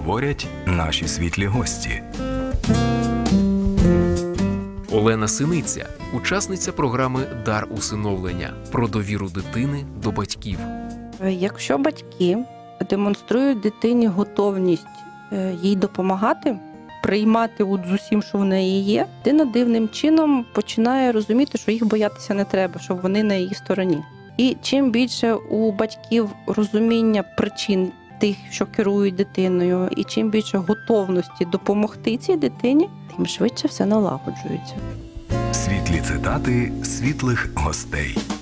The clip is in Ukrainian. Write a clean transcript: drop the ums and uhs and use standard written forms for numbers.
говорять наші світлі гості. Олена Синиця, учасниця програми «Дар усиновлення» про довіру дитини до батьків. Якщо батьки демонструють дитині готовність їй допомагати, приймати з усім, що в неї є, дитина дивним чином починає розуміти, що їх боятися не треба, що вони на її стороні. І чим більше у батьків розуміння причин тих, що керують дитиною, і чим більше готовності допомогти цій дитині, тим швидше все налагоджується. Світлі цитати світлих гостей.